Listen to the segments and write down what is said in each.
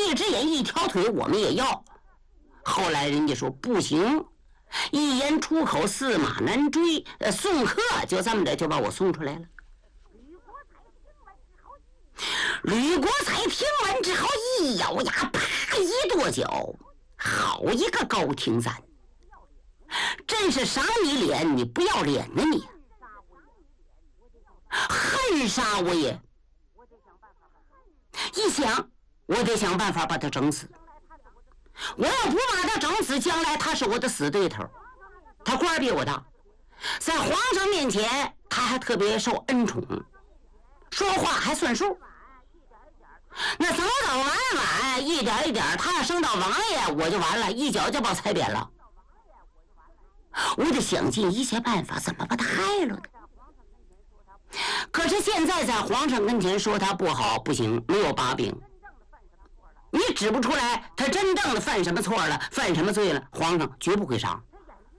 一只眼一条腿我们也要。后来人家说不行，一言出口驷马难追，送客就这么着就把我送出来了。吕国才听完之后一咬牙，啪一跺脚，好一个高廷赞，真是赏你脸你不要脸呢你，恨杀我也。一想我得想办法把他整死，我要不把他整死，将来他是我的死对头，他官比我大，在皇上面前他还特别受恩宠，说话还算数。那早早晚晚一点一点，他要升到王爷我就完了，一脚就把我踩扁了。我得想尽一切办法怎么把他害了的。可是现在在皇上跟前说他不好不行，没有把柄，你指不出来他真正的犯什么错了，犯什么罪了，皇上绝不会杀。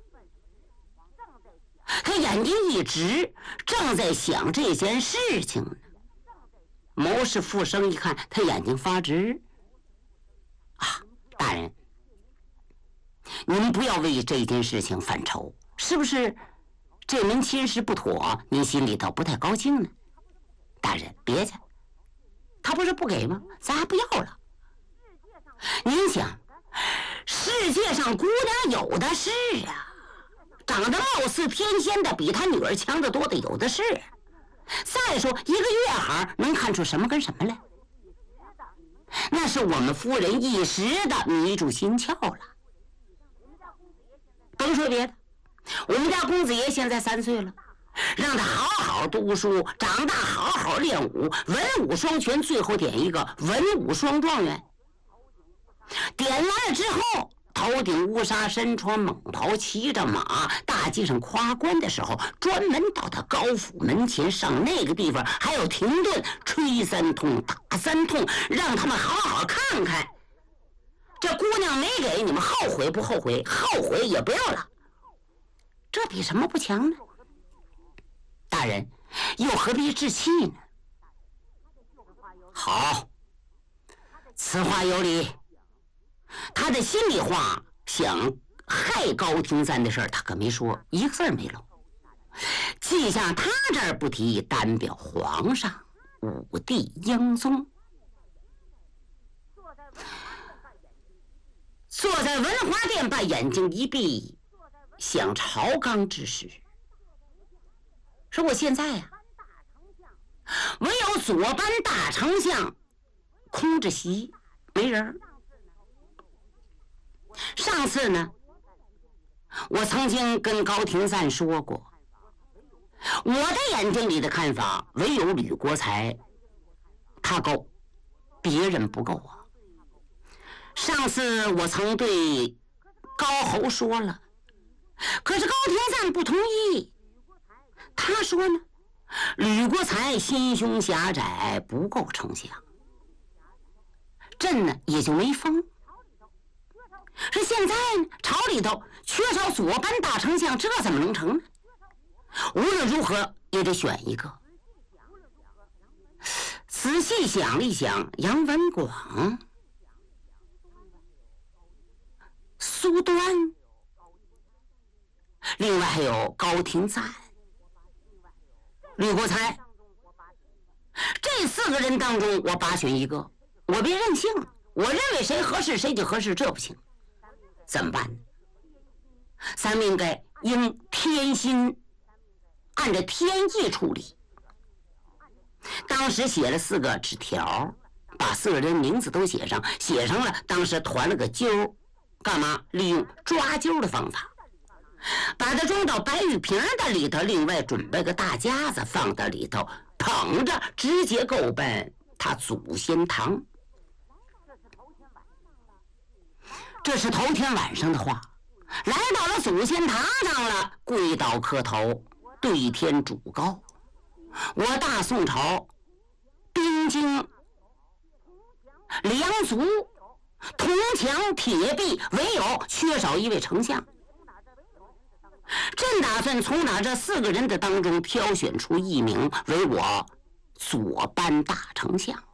他眼睛一直正在想这件事情呢。谋士傅生一看他眼睛发直，啊，大人，您不要为这件事情犯愁，是不是这门亲事不妥，您心里头不太高兴呢？大人别去，他不是不给吗？咱还不要了。您想，世界上姑娘有的是啊，长得貌似天仙的比他女儿强得多的有的是。再说一个月行能看出什么跟什么来，那是我们夫人一时的迷住心窍了。甭说别的，我们家公子爷现在3岁了，让他好好读书，长大好好练武，文武双全，最后点一个文武双状元。点完了之后，头顶乌纱，身穿猛袍，骑着马，大街上夸官的时候，专门到他高府门前上那个地方，还要停顿，吹3通，打3通，让他们好好看看。这姑娘没给你们，后悔不后悔？后悔也不要了。这比什么不强呢？大人又何必置气呢？好，此话有理。他的心里话，想害高廷赞的事儿，他可没说，一个字儿没漏。记下他这儿不提，单表皇上武帝英宗。坐在文华殿，把眼睛一闭，想朝纲之事。说我现在呀，唯有左班大丞相空着席，没人。上次呢，我曾经跟高廷赞说过，我的眼睛里的看法，唯有吕国才他够，别人不够啊。上次我曾对高侯说了，可是高廷赞不同意。他说呢，吕国才心胸狭窄，不够丞相，朕呢也就没封。是现在呢，朝里头缺少左班大丞相，这怎么能成呢？无论如何也得选一个。仔细想了一想，杨文广、苏端，另外还有高廷赞、吕国才，这4个人当中，我8选一个，我别任性，我认为谁合适谁就合适，这不行。怎么办呢？咱们应该应天心，按照天意处理。当时写了4个纸条，把4个人名字都写上了，当时团了个揪，干嘛？利用抓阄的方法，把它装到白玉瓶的里头，另外准备个大夹子放到里头，捧着直接够奔他祖先堂。这是头天晚上的话，来到了祖先堂上了，跪倒磕头，对天主告：我大宋朝兵精粮足，铜墙铁壁，唯有缺少一位丞相。朕打算从哪这4个人的当中挑选出1名，为我左班大丞相。